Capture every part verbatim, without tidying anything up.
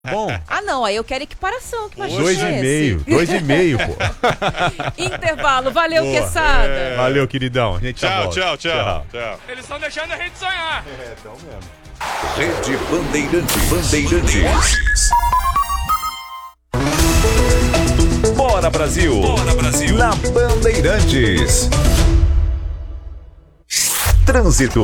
Bom. Ah, não, aí eu quero equiparação. Que Dois e meio, dois e meio, pô. Intervalo, valeu, Boa. Queçada. É. Valeu, queridão. A gente Tchau, tá tchau, tchau, tchau, tchau. Eles estão deixando a gente sonhar. É, então mesmo. Rede Bandeirantes. Bandeirantes. Bora Brasil. Bora Brasil. Na Bandeirantes. Trânsito.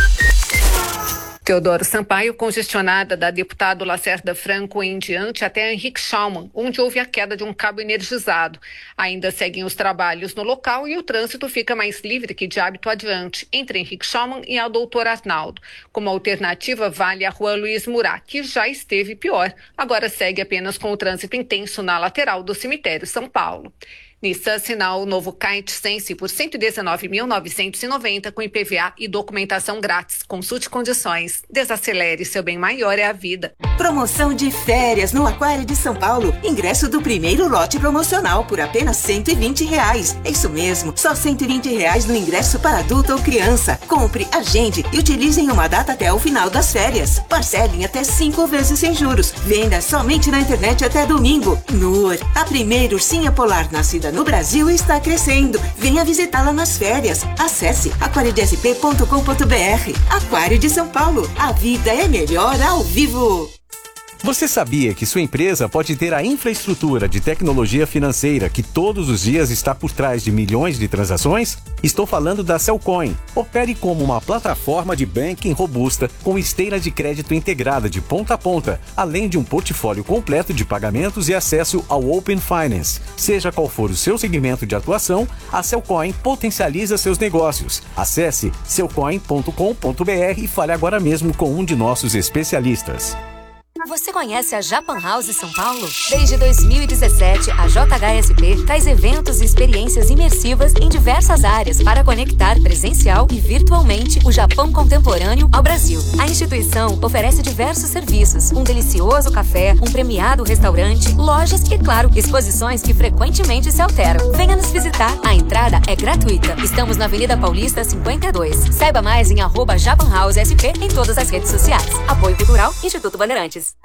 Teodoro Sampaio, congestionada da deputado Lacerda Franco em diante até Henrique Schaumann, onde houve a queda de um cabo energizado. Ainda seguem os trabalhos no local e o trânsito fica mais livre que de hábito adiante, entre Henrique Schaumann e a Doutor Arnaldo. Como alternativa, vale a rua Luiz Murat, que já esteve pior. Agora segue apenas com o trânsito intenso na lateral do cemitério São Paulo. Nissan Sinal novo Kite Sense por cento e dezenove mil novecentos e noventa com I P V A e documentação grátis. Consulte condições. Desacelere, seu bem maior é a vida. Promoção de férias no Aquário de São Paulo. Ingresso do primeiro lote promocional por apenas cento e vinte reais. É isso mesmo, só cento e vinte reais no ingresso para adulto ou criança. Compre, agende e utilize em uma data até o final das férias. Parcelem até cinco vezes sem juros. Venda somente na internet até domingo. Nur, a primeira ursinha polar nascida no Brasil está crescendo. Venha visitá-la nas férias. Acesse aquário d s p ponto com ponto b r. Aquário de São Paulo. A vida é melhor ao vivo. Você sabia que sua empresa pode ter a infraestrutura de tecnologia financeira que todos os dias está por trás de milhões de transações? Estou falando da Cellcoin. Opere como uma plataforma de banking robusta com esteira de crédito integrada de ponta a ponta, além de um portfólio completo de pagamentos e acesso ao Open Finance. Seja qual for o seu segmento de atuação, a Cellcoin potencializa seus negócios. Acesse cellcoin ponto com ponto b r e fale agora mesmo com um de nossos especialistas. Você conhece a Japan House São Paulo? Desde dois mil e dezessete, a J H S P traz eventos e experiências imersivas em diversas áreas para conectar presencial e virtualmente o Japão contemporâneo ao Brasil. A instituição oferece diversos serviços, um delicioso café, um premiado restaurante, lojas e, claro, exposições que frequentemente se alteram. Venha nos visitar, a entrada é gratuita. Estamos na Avenida Paulista cinquenta e dois. Saiba mais em arroba Japan House S P em todas as redes sociais. Apoio Cultural, Instituto Bandeirantes.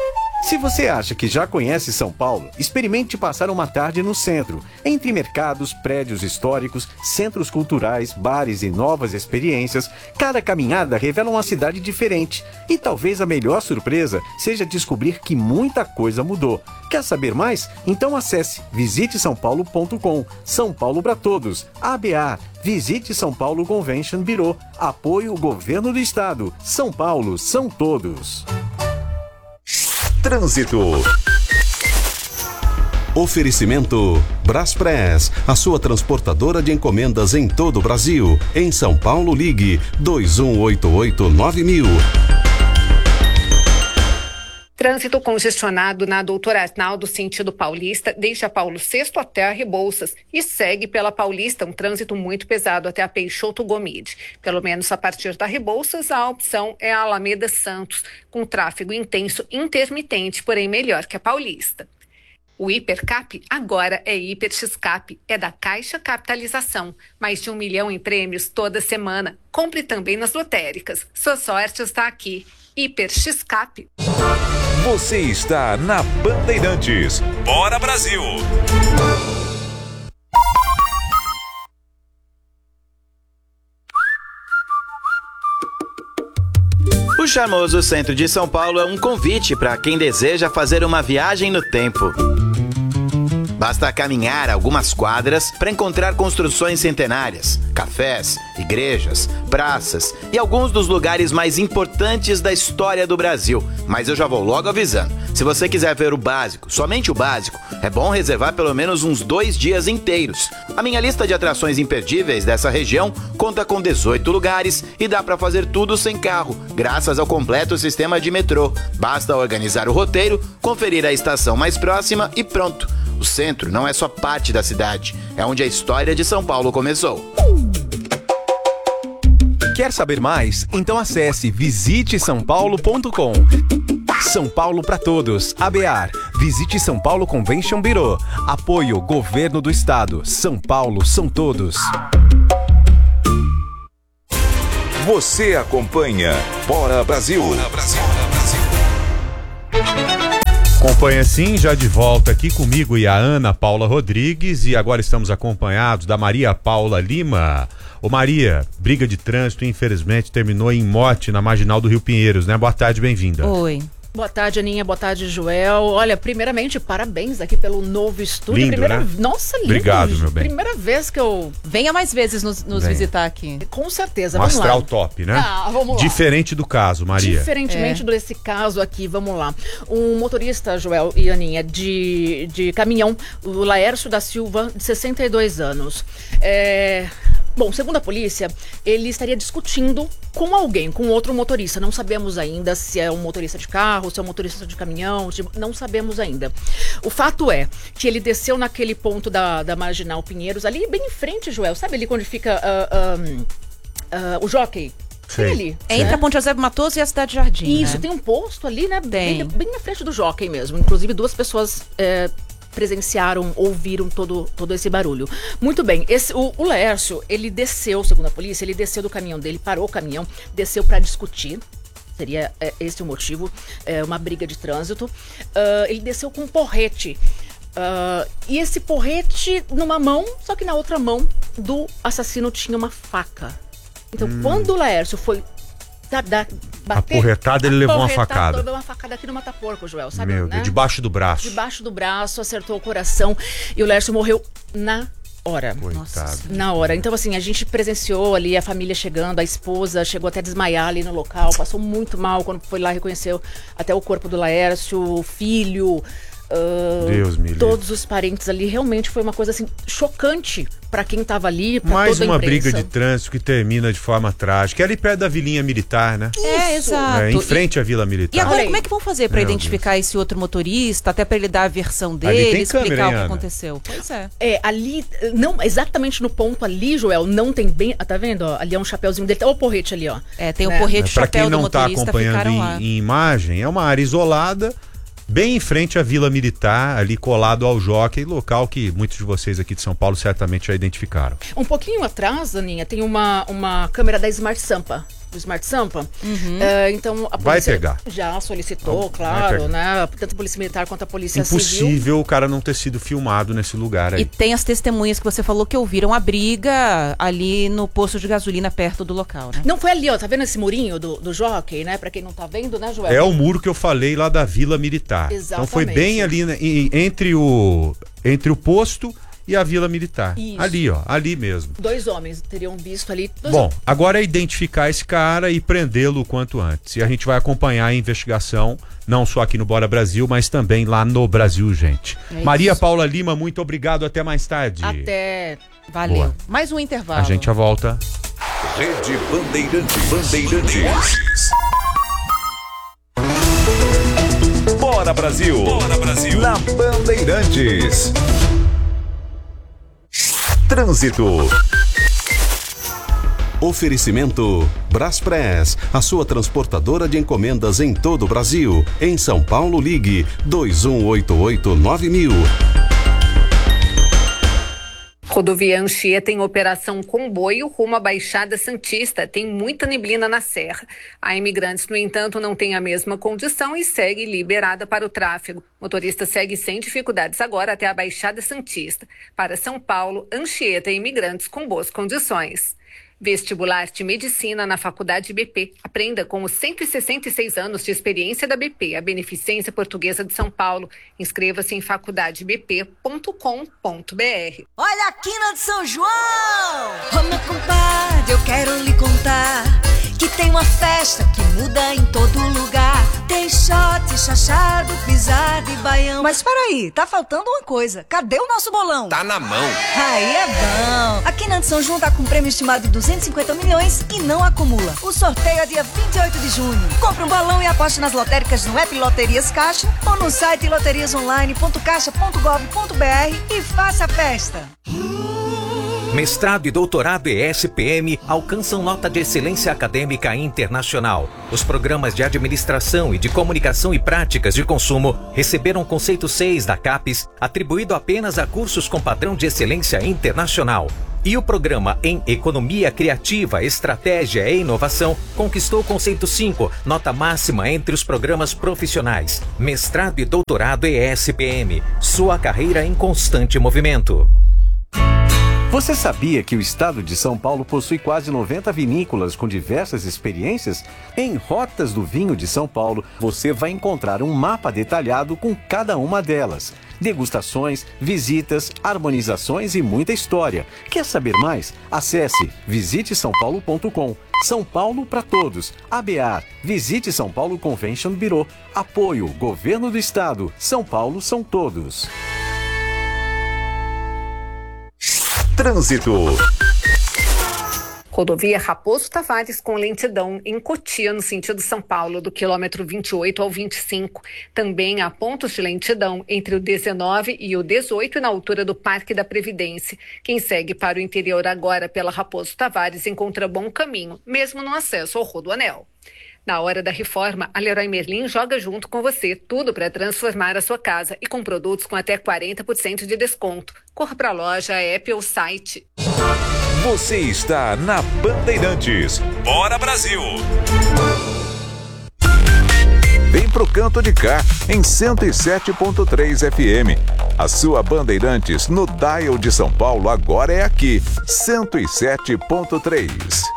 Se você acha que já conhece São Paulo, experimente passar uma tarde no centro, entre mercados, prédios históricos, centros culturais, bares e novas experiências. Cada caminhada revela uma cidade diferente. E talvez a melhor surpresa seja descobrir que muita coisa mudou. Quer saber mais? Então acesse visite são paulo ponto com. São Paulo para todos. A B A. Visite São Paulo Convention Bureau. Apoio Governo do Estado. São Paulo são todos. Trânsito. Oferecimento Braspress, a sua transportadora de encomendas em todo o Brasil. Em São Paulo, ligue dois um oito oito nove mil. Trânsito congestionado na Doutor Arnaldo, sentido Paulista, desde a Paulo sexto até a Rebouças e segue pela Paulista, um trânsito muito pesado até a Peixoto Gomide. Pelo menos a partir da Rebouças, a opção é a Alameda Santos, com tráfego intenso intermitente, porém melhor que a Paulista. O Hipercap agora é HiperXCap, é da Caixa Capitalização. Mais de um milhão em prêmios toda semana. Compre também nas lotéricas. Sua sorte está aqui. HiperXCap. Você está na Bandeirantes. Bora Brasil! O charmoso centro de São Paulo é um convite para quem deseja fazer uma viagem no tempo. Basta caminhar algumas quadras para encontrar construções centenárias, cafés, igrejas, praças e alguns dos lugares mais importantes da história do Brasil. Mas eu já vou logo avisando, se você quiser ver o básico, somente o básico, é bom reservar pelo menos uns dois dias inteiros. A minha lista de atrações imperdíveis dessa região conta com dezoito lugares e dá para fazer tudo sem carro, graças ao completo sistema de metrô. Basta organizar o roteiro, conferir a estação mais próxima e pronto. O centro não é só parte da cidade, é onde a história de São Paulo começou. Quer saber mais? Então acesse visite são paulo ponto com. São Paulo para todos. A B A R. Visite São Paulo Convention Bureau. Apoio Governo do Estado. São Paulo são todos. Você acompanha Bora Brasil. Bora Brasil. Bora Brasil. Acompanha sim, já de volta aqui comigo e a Ana Paula Rodrigues, e agora estamos acompanhados da Maria Paula Lima. Ô Maria, briga de trânsito infelizmente terminou em morte na marginal do Rio Pinheiros, né? Boa tarde, bem-vinda. Oi. Boa tarde, Aninha. Boa tarde, Joel. Olha, primeiramente, parabéns aqui pelo novo estúdio. Lindo, Primeira... né? Nossa, lindo. Obrigado, meu bem. Primeira vez que eu... Venha mais vezes nos, nos visitar aqui. Com certeza, Um vamos astral lá. top, né? Ah, vamos lá. Diferente do caso, Maria. Diferentemente é. desse caso aqui, vamos lá. Um motorista, Joel e Aninha, de, de caminhão, o Laércio da Silva, de sessenta e dois anos. É... Bom, segundo a polícia, ele estaria discutindo com alguém, com outro motorista. Não sabemos ainda se é um motorista de carro, se é um motorista de caminhão, de... não sabemos ainda. O fato é que ele desceu naquele ponto da, da Marginal Pinheiros, ali bem em frente, Joel. Sabe ali onde fica uh, um, uh, o Jockey? Tem ali. É entre a Ponte José Matoso e a Cidade Jardim. Isso, né? Tem um posto ali, né? Tem. Bem, bem na frente do Jockey mesmo. Inclusive, duas pessoas... É, presenciaram, ouviram todo, todo esse barulho. Muito bem, esse, o, o Laércio, ele desceu, segundo a polícia, ele desceu do caminhão dele, parou o caminhão, desceu para discutir. Seria é, esse o motivo, é, uma briga de trânsito. Uh, ele desceu com um porrete. Uh, e esse porrete numa mão, só que na outra mão do assassino tinha uma faca. Então, hum. quando o Laércio foi Da, da, bater, a porretada, ele levou uma facada. Levou uma facada aqui no Mataporco, Joel, sabe? Meu né? Deus, debaixo do braço. Debaixo do braço, acertou o coração e o Laércio morreu na hora. Coitado. Nossa, na hora. Então, assim, a gente presenciou ali a família chegando, a esposa chegou até a desmaiar ali no local, passou muito mal quando foi lá, reconheceu até o corpo do Laércio, o filho... Uh, Deus me livre. Todos os parentes ali, realmente foi uma coisa assim chocante pra quem tava ali, pra Mais toda a uma imprensa. briga de trânsito que termina de forma trágica. É ali perto da Vilinha Militar, né? É, exato. É, em frente e, à Vila Militar. E agora, como é que vão fazer pra Meu identificar Deus. esse outro motorista, até pra ele dar a versão Ali dele, tem explicar câmera, hein, o que Ana? aconteceu? Pois é. É, ali, não, exatamente no ponto ali, Joel, não tem bem, tá vendo? Ó, ali é um chapéuzinho dele, olha o porrete ali, ó. É, tem né? o porrete, Pra chapéu quem do não tá motorista, acompanhando ficaram lá. em, em imagem, é uma área isolada, bem em frente à Vila Militar, ali colado ao Jockey, local que muitos de vocês aqui de São Paulo certamente já identificaram. Um pouquinho atrás, Aninha, tem uma, uma câmera da Smart Sampa. Do Smart Sampa. Uhum. É, então a Vai polícia pegar. já solicitou, Vai claro, pegar. né? Tanto a Polícia Militar quanto a Polícia Civil. Impossível o cara não ter sido filmado nesse lugar aí. E tem as testemunhas que você falou que ouviram a briga ali no posto de gasolina perto do local, né? Não foi ali, ó, tá vendo esse murinho do, do Jockey, né? Pra quem não tá vendo, né, Joel? É o muro que eu falei lá da Vila Militar. Exatamente. Então foi bem ali, né, em- entre, o, entre o posto e a Vila Militar. Isso. Ali, ó, ali mesmo. Dois homens teriam visto ali. Dois Bom, homens. agora é identificar esse cara e prendê-lo o quanto antes. E a gente vai acompanhar a investigação, não só aqui no Bora Brasil, mas também lá no Brasil, gente. É isso. Maria Paula Lima, muito obrigado. Até mais tarde. Até. Valeu. Boa. Mais um intervalo. A gente já volta. Rede Bandeirantes. Bandeirantes. Bora Brasil. Bora Brasil. Na Bandeirantes. Trânsito. Oferecimento Braspress, a sua transportadora de encomendas em todo o Brasil. Em São Paulo, ligue dois um oito oito nove mil. Rodovia Anchieta em operação comboio rumo à Baixada Santista. Tem muita neblina na serra. A Imigrantes, no entanto, não tem a mesma condição e segue liberada para o tráfego. O motorista segue sem dificuldades agora até a Baixada Santista. Para São Paulo, Anchieta e Imigrantes com boas condições. Vestibular de Medicina na Faculdade B P. Aprenda com os cento e sessenta e seis anos de experiência da B P, a Beneficência Portuguesa de São Paulo. Inscreva-se em faculdade b p ponto com ponto b r. Olha a quina de São João! Ô meu compadre, eu quero lhe contar que tem uma festa que muda em todo lugar. Tem shot, chachado, pisada e baião. Mas peraí, tá faltando uma coisa. Cadê o nosso bolão? Tá na mão. Aí é bom. A Quina de São João tá com um prêmio estimado de duzentos e cinquenta milhões e não acumula. O sorteio é dia vinte e oito de junho. Compre um balão e aposte nas lotéricas no app Loterias Caixa ou no site loterias online ponto caixa ponto gov ponto b r e faça a festa. Mestrado e doutorado E S P M alcançam nota de excelência acadêmica internacional. Os programas de administração e de comunicação e práticas de consumo receberam conceito seis da CAPES, atribuído apenas a cursos com padrão de excelência internacional. E o programa em Economia Criativa, Estratégia e Inovação conquistou o conceito cinco, nota máxima entre os programas profissionais. Mestrado e doutorado E S P M. Sua carreira em constante movimento. Você sabia que o estado de São Paulo possui quase noventa vinícolas com diversas experiências? Em Rotas do Vinho de São Paulo, você vai encontrar um mapa detalhado com cada uma delas. Degustações, visitas, harmonizações e muita história. Quer saber mais? Acesse visite são paulo ponto com. São Paulo para todos. A B A R. Visite São Paulo Convention Bureau. Apoio Governo do Estado. São Paulo são todos. Trânsito. Rodovia Raposo Tavares com lentidão em Cotia, no sentido São Paulo, do quilômetro vinte e oito ao vinte e cinco. Também há pontos de lentidão entre o dezenove e o dezoito, na altura do Parque da Previdência. Quem segue para o interior agora pela Raposo Tavares encontra bom caminho, mesmo no acesso ao Rodoanel. Na hora da reforma, a Leroy Merlin joga junto com você tudo para transformar a sua casa e com produtos com até quarenta por cento de desconto. Corra para a loja, app ou site. Você está na Bandeirantes. Bora Brasil! Vem pro canto de cá, em cento e sete ponto três F M. A sua Bandeirantes no dial de São Paulo agora é aqui, cento e sete ponto três.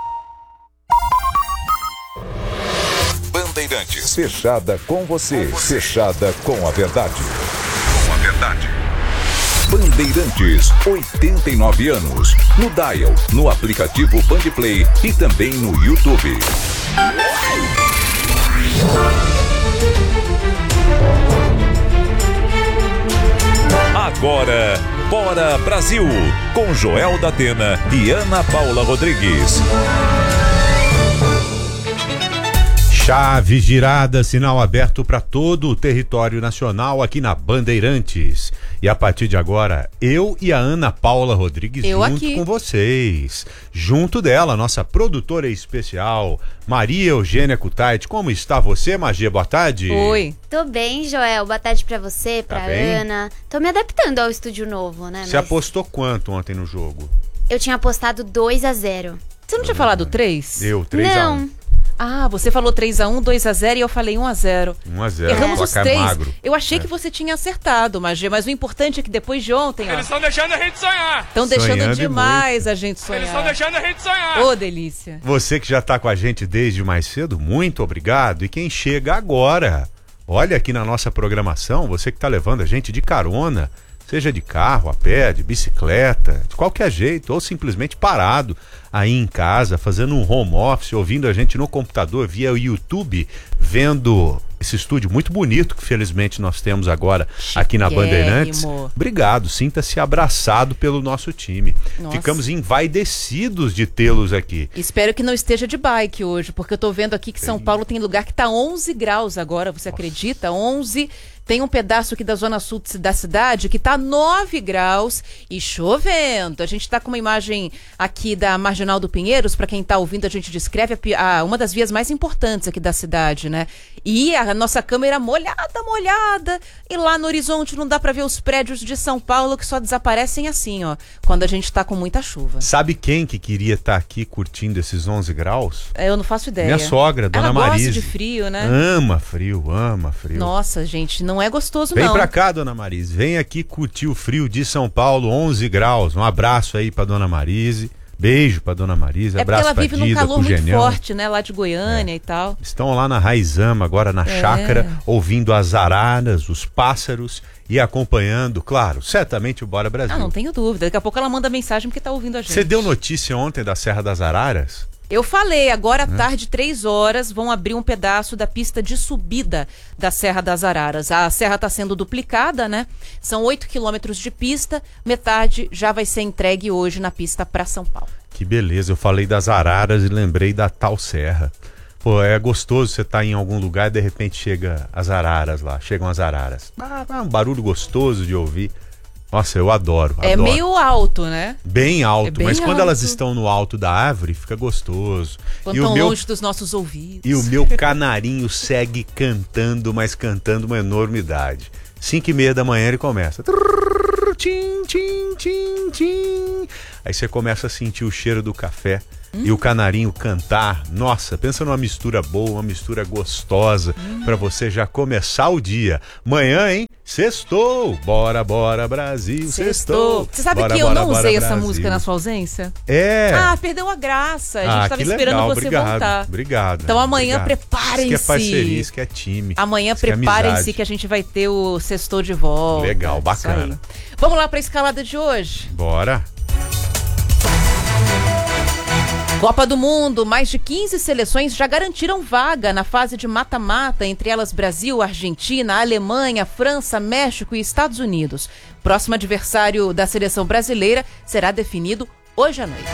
Bandeirantes. Fechada com você. Fechada com a verdade. Com a verdade. Bandeirantes, oitenta e nove anos. No dial, no aplicativo Bandplay e também no YouTube. Agora, Bora Brasil, com Joel da Atena e Ana Paula Rodrigues. Chave girada, sinal aberto para todo o território nacional aqui na Bandeirantes. E a partir de agora, eu e a Ana Paula Rodrigues eu junto aqui. com vocês. Junto dela, nossa produtora especial, Maria Eugênia Kutaiti. Como está você, Magia? Boa tarde. Oi. Tô bem, Joel. Boa tarde pra você, pra Tá bem? Ana. Tô me adaptando ao estúdio novo, né? Você Mas apostou quanto ontem no jogo? eu tinha apostado dois a zero. Você não tinha falado três? Eu, três a um. Não. Ah, você falou três a um, dois a zero e eu falei um a zero. um a zero. Erramos os placar três. magro. Eu achei É. que você tinha acertado, Magia, mas o importante é que depois de ontem, ó, Eles estão deixando a gente sonhar. estão deixando Sonhando e demais a gente sonhar. Eles estão deixando a gente sonhar. Ô, delícia. Você que já está com a gente desde mais cedo, muito obrigado. E quem chega agora, olha aqui na nossa programação, você que está levando a gente de carona, seja de carro, a pé, de bicicleta, de qualquer jeito, ou simplesmente parado aí em casa, fazendo um home office, ouvindo a gente no computador via o YouTube, vendo esse estúdio muito bonito que felizmente nós temos agora aqui na Bandeirantes. Obrigado, sinta-se abraçado pelo nosso time. Nossa. Ficamos envaidecidos de tê-los aqui. Espero que não esteja de bike hoje, porque eu tô vendo aqui que São Paulo tem lugar que tá onze graus agora, você acredita? onze. Tem um pedaço aqui da zona sul da cidade que tá nove graus e chovendo. A gente tá com uma imagem aqui da Marginal do Pinheiros, para quem tá ouvindo, a gente descreve a, pi- a, uma das vias mais importantes aqui da cidade, né? E a nossa câmera molhada, molhada, e lá no horizonte não dá para ver os prédios de São Paulo que só desaparecem assim, ó, quando a gente tá com muita chuva. Sabe quem que queria estar aqui curtindo esses onze graus? Eu não faço ideia. Minha sogra, Dona Ela Marise. gosta de frio, né? Ama frio, ama frio. Nossa, gente, não é gostoso Vem não. pra cá, Dona Marise. Vem aqui curtir o frio de São Paulo, onze graus. Um abraço aí pra Dona Marise. Beijo pra Dona Marise. É porque Abraço ela pra vive num Dida, calor pro muito Genião. forte, né? Lá de Goiânia e tal. Estão lá na Raizama, agora na É. chácara, ouvindo as araras, os pássaros e acompanhando, claro, certamente o Bora Brasil. Ah, não tenho dúvida. Daqui a pouco ela manda mensagem porque tá ouvindo a gente. Você deu notícia ontem da Serra das Araras? Eu falei, agora à tarde, três horas, vão abrir um pedaço da pista de subida da Serra das Araras. A serra está sendo duplicada, né? São oito quilômetros de pista, metade já vai ser entregue hoje na pista para São Paulo. Que beleza, eu falei das araras e lembrei da tal serra. Pô, é gostoso você estar em algum lugar e de repente chega as araras lá, chegam as araras. Ah, é um barulho gostoso de ouvir. Nossa, eu adoro, É adoro. meio alto, né? Bem alto, É bem mas quando alto. elas estão no alto da árvore, fica gostoso. Quando E o tão meu longe dos nossos ouvidos. E o meu canarinho segue cantando, mas cantando uma enormidade. Cinco e meia da manhã ele começa. Tchim, tchim, tchim, tchim. Aí você começa a sentir o cheiro do café hum. e o canarinho cantar. Nossa, pensa numa mistura boa, uma mistura gostosa hum. para você já começar o dia. Manhã, hein? Sextou! Bora, bora, Brasil, sextou! Você sabe bora, que eu bora, não bora, usei Brasil. essa música na sua ausência? É. Ah, perdeu a graça. A gente ah, tava que esperando legal. você obrigado, voltar. Obrigado. Então amanhã obrigado. preparem-se. Isso que é parceria, isso que é time. Amanhã preparem-se que a gente vai ter o sextou de volta. Legal, bacana. Vamos lá para a escalada de hoje? Bora. Copa do Mundo, mais de quinze seleções já garantiram vaga na fase de mata-mata, entre elas Brasil, Argentina, Alemanha, França, México e Estados Unidos. Próximo adversário da seleção brasileira será definido hoje à noite.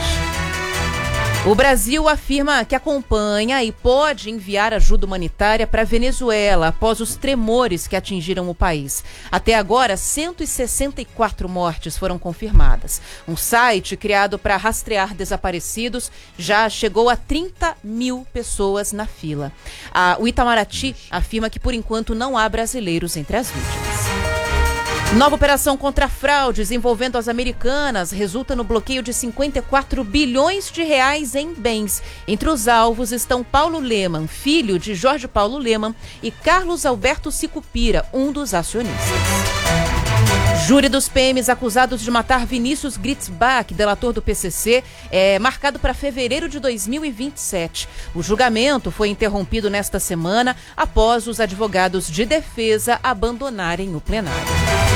O Brasil afirma que acompanha e pode enviar ajuda humanitária para a Venezuela após os tremores que atingiram o país. Até agora, cento e sessenta e quatro mortes foram confirmadas. Um site criado para rastrear desaparecidos já chegou a trinta mil pessoas na fila. A, o Itamaraty afirma que, por enquanto, não há brasileiros entre as vítimas. Nova operação contra fraudes envolvendo as Americanas resulta no bloqueio de cinquenta e quatro bilhões de reais em bens. Entre os alvos estão Paulo Lemann, filho de Jorge Paulo Lemann, e Carlos Alberto Sicupira, um dos acionistas. Júri dos P Ms acusados de matar Vinícius Gritzbach, delator do P C C, é marcado para fevereiro de dois mil e vinte e sete. O julgamento foi interrompido nesta semana após os advogados de defesa abandonarem o plenário.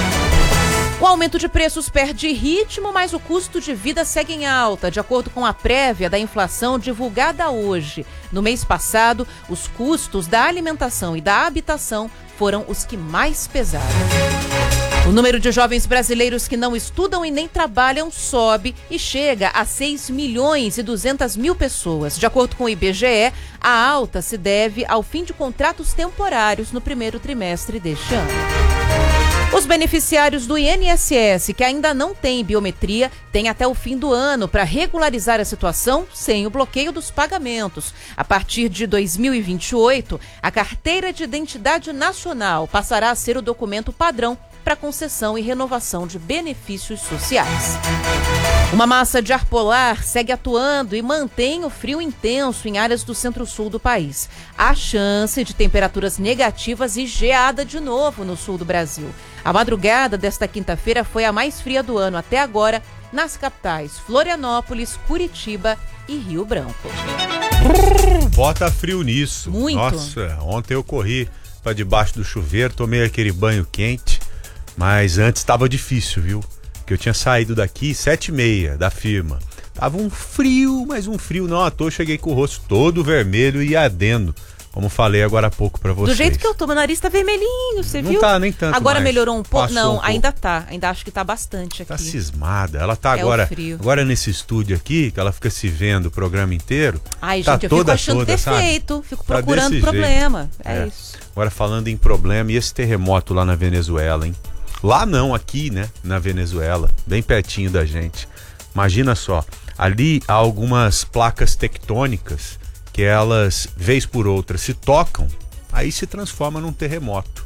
O aumento de preços perde ritmo, mas o custo de vida segue em alta, de acordo com a prévia da inflação divulgada hoje. No mês passado, os custos da alimentação e da habitação foram os que mais pesaram. O número de jovens brasileiros que não estudam e nem trabalham sobe e chega a seis milhões e duzentas mil pessoas. De acordo com o I B G E, a alta se deve ao fim de contratos temporários no primeiro trimestre deste ano. Os beneficiários do I N S S que ainda não têm biometria têm até o fim do ano para regularizar a situação sem o bloqueio dos pagamentos. A partir de dois mil e vinte e oito, a Carteira de Identidade Nacional passará a ser o documento padrão para concessão e renovação de benefícios sociais. Uma massa de ar polar segue atuando e mantém o frio intenso em áreas do centro-sul do país. Há chance de temperaturas negativas e geada de novo no sul do Brasil. A madrugada desta quinta-feira foi a mais fria do ano até agora nas capitais Florianópolis, Curitiba e Rio Branco. Bota frio nisso. Muito. Nossa, ontem eu corri para debaixo do chuveiro, tomei aquele banho quente, mas antes estava difícil, viu? Que eu tinha saído daqui sete e meia da firma. Tava um frio, mas um frio não à toa. Cheguei com o rosto todo vermelho e ardendo, como falei agora há pouco pra vocês. Do jeito que eu tô, meu nariz tá vermelhinho, você não viu? Não tá nem tanto Agora mais. melhorou um pouco? Passou Não, um pouco. ainda tá. Ainda acho que tá bastante aqui. Tá cismada. Ela tá É agora, o frio. agora nesse estúdio aqui, que ela fica se vendo o programa inteiro. Ai, tá gente, eu toda, fico achando toda, defeito. sabe? Fico Tá procurando desse problema. jeito. É, É. isso. Agora falando em problema, e esse terremoto lá na Venezuela, hein? Lá não, aqui, né? Na Venezuela, bem pertinho da gente. Imagina só, ali há algumas placas tectônicas que elas, vez por outra, se tocam, aí se transforma num terremoto.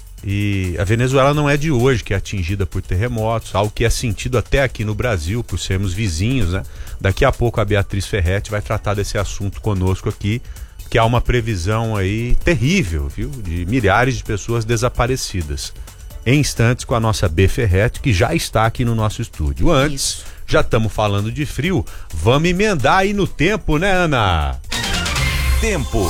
E a Venezuela não é de hoje que é atingida por terremotos, algo que é sentido até aqui no Brasil, por sermos vizinhos, né? Daqui a pouco a Beatriz Ferretti vai tratar desse assunto conosco aqui, que há uma previsão aí terrível, viu? De milhares de pessoas desaparecidas. Em instantes com a nossa B Ferretti, que já está aqui no nosso estúdio. Antes, Isso. já estamos falando de frio, vamos emendar aí no tempo, né, Ana? Tempo.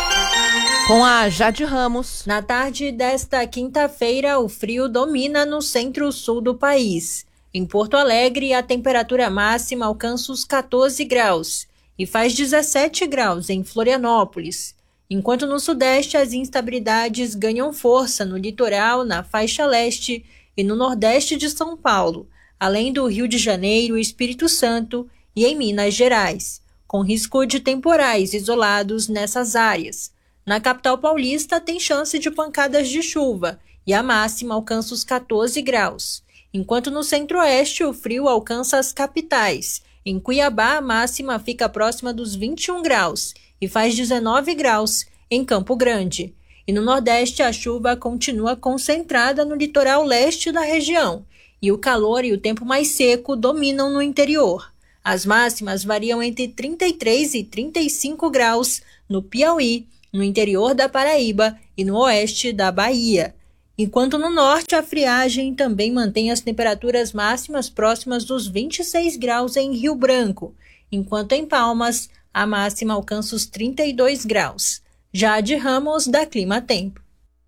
Com a Jade Ramos. Na tarde desta quinta-feira, o frio domina no centro-sul do país. Em Porto Alegre, a temperatura máxima alcança os catorze graus e faz dezessete graus em Florianópolis. Enquanto no sudeste as instabilidades ganham força no litoral, na faixa leste e no nordeste de São Paulo, além do Rio de Janeiro, Espírito Santo e em Minas Gerais, com risco de temporais isolados nessas áreas. Na capital paulista tem chance de pancadas de chuva e a máxima alcança os catorze graus, enquanto no centro-oeste o frio alcança as capitais. Em Cuiabá a máxima fica próxima dos vinte e um graus e faz dezenove graus em Campo Grande. E no Nordeste, a chuva continua concentrada no litoral leste da região, e o calor e o tempo mais seco dominam no interior. As máximas variam entre trinta e três e trinta e cinco graus no Piauí, no interior da Paraíba e no oeste da Bahia. Enquanto no norte, a friagem também mantém as temperaturas máximas próximas dos vinte e seis graus em Rio Branco, enquanto em Palmas, a máxima alcança os trinta e dois graus. Jade Ramos, da Clima Tempo.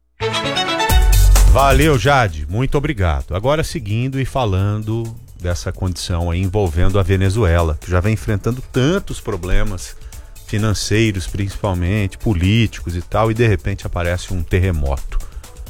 Valeu, Jade. Muito obrigado. Agora, seguindo e falando dessa condição aí envolvendo a Venezuela, que já vem enfrentando tantos problemas financeiros, principalmente, políticos e tal, e de repente aparece um terremoto.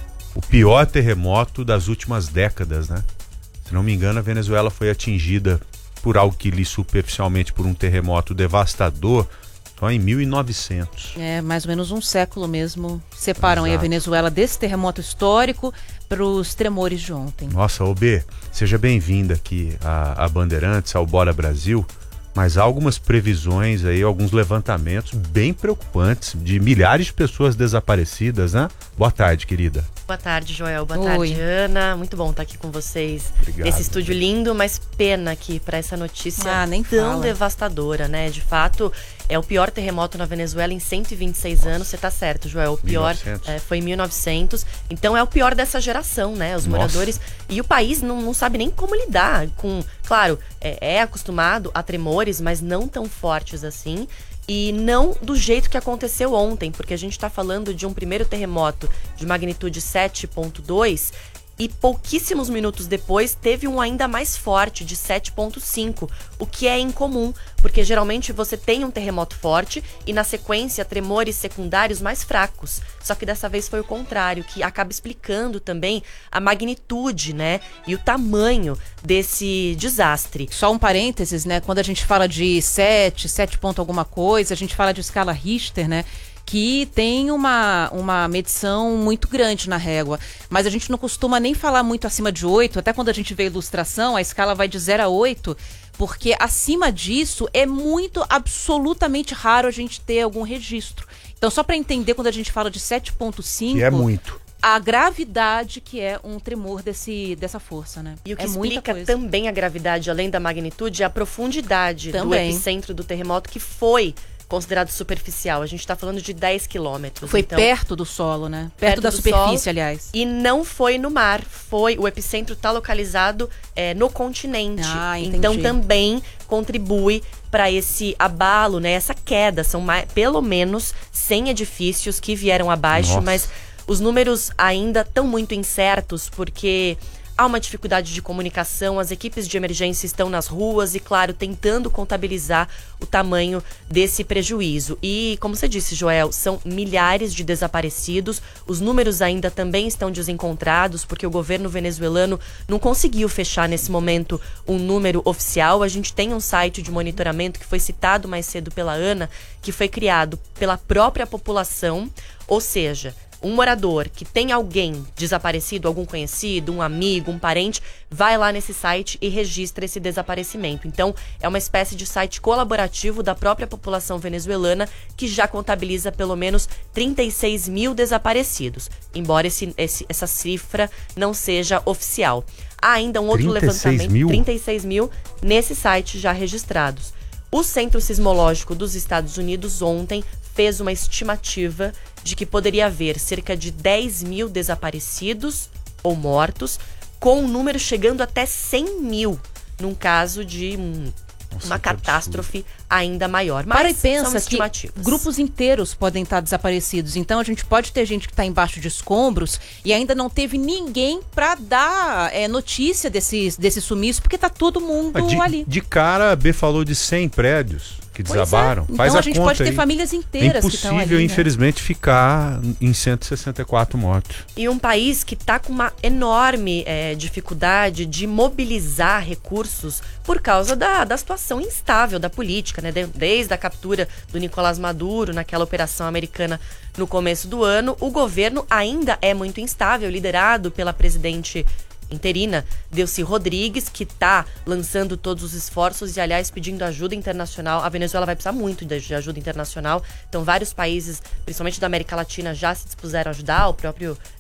O pior terremoto das últimas décadas, né? Se não me engano, a Venezuela foi atingida por algo que li superficialmente por um terremoto devastador só em mil e novecentos. É, mais ou menos um século mesmo. Separam aí a Exato. Venezuela desse terremoto histórico para os tremores de ontem. Nossa, ô B, seja bem-vinda aqui a, a Bandeirantes, ao Bora Brasil. Mas há algumas previsões aí, alguns levantamentos bem preocupantes de milhares de pessoas desaparecidas, né? Boa tarde, querida. Boa tarde, Joel. Boa Oi. tarde, Ana. Muito bom estar aqui com vocês. Obrigado. Nesse estúdio lindo, mas pena aqui para essa notícia Ah, nem tão fala. devastadora, né? De fato, é o pior terremoto na Venezuela em cento e vinte e seis anos. Você tá certo, Joel. O pior mil e novecentos. é, foi em mil e novecentos. Então é o pior dessa geração, né? Os Nossa. moradores. E o país não, não sabe nem como lidar com. Claro, é, é acostumado a tremores, mas não tão fortes assim. E não do jeito que aconteceu ontem, porque a gente está falando de um primeiro terremoto de magnitude sete ponto dois e pouquíssimos minutos depois teve um ainda mais forte, de sete ponto cinco, o que é incomum, porque geralmente você tem um terremoto forte e na sequência tremores secundários mais fracos. Só que dessa vez foi o contrário, que acaba explicando também a magnitude, né, e o tamanho desse desastre. Só um parênteses, né? Quando a gente fala de sete, sete ponto alguma coisa, a gente fala de escala Richter, né? Que tem uma, uma medição muito grande na régua. Mas a gente não costuma nem falar muito acima de oito, até quando a gente vê a ilustração, a escala vai de zero a oito, porque acima disso é muito, absolutamente raro a gente ter algum registro. Então, só para entender, quando a gente fala de sete ponto cinco... Que é muito. A gravidade que é um tremor desse, dessa força, né? E o que é explica muita coisa. também a gravidade, além da magnitude, é a profundidade Também. do epicentro do terremoto, que foi considerado superficial. A gente está falando de dez quilômetros. Foi então, perto do solo, né? Perto, perto da do superfície, solo, aliás. E não foi no mar. Foi, o epicentro está localizado é, no continente. Ah, entendi. Então também contribui para esse abalo, né? Essa queda. São mais, pelo menos cem edifícios que vieram abaixo, Nossa. mas os números ainda estão muito incertos, porque há uma dificuldade de comunicação, as equipes de emergência estão nas ruas e, claro, tentando contabilizar o tamanho desse prejuízo. E, como você disse, Joel, são milhares de desaparecidos, os números ainda também estão desencontrados, porque o governo venezuelano não conseguiu fechar nesse momento um número oficial. A gente tem um site de monitoramento que foi citado mais cedo pela Ana, que foi criado pela própria população, ou seja, um morador que tem alguém desaparecido, algum conhecido, um amigo, um parente, vai lá nesse site e registra esse desaparecimento. Então, é uma espécie de site colaborativo da própria população venezuelana que já contabiliza pelo menos trinta e seis mil desaparecidos, embora esse, esse, essa cifra não seja oficial. Há ainda um outro trinta e seis levantamento, mil? trinta e seis mil nesse site já registrados. O Centro Sismológico dos Estados Unidos ontem fez uma estimativa de que poderia haver cerca de dez mil desaparecidos ou mortos, com um número chegando até cem mil, num caso de um, Nossa, uma que catástrofe ainda maior. Mas Para e são pensa que estimativas. grupos inteiros podem estar desaparecidos. Então a gente pode ter gente que está embaixo de escombros e ainda não teve ninguém para dar é, notícia desse, desse sumiço, porque tá todo mundo de, ali. de cara, a B falou de cem prédios que Pois é. desabaram. Faz Então a a gente conta pode ter aí. famílias inteiras É que estão ali. impossível, né? infelizmente, ficar em cento e sessenta e quatro mortos. E um país que está com uma enorme é, dificuldade de mobilizar recursos por causa da, da situação instável da política, né? De, desde a captura do Nicolás Maduro naquela operação americana no começo do ano, o governo ainda é muito instável, liderado pela presidente interina, Delcy Rodrigues, que está lançando todos os esforços e, aliás, pedindo ajuda internacional. A Venezuela vai precisar muito de ajuda internacional, então vários países, principalmente da América Latina, já se dispuseram a ajudar. O próprio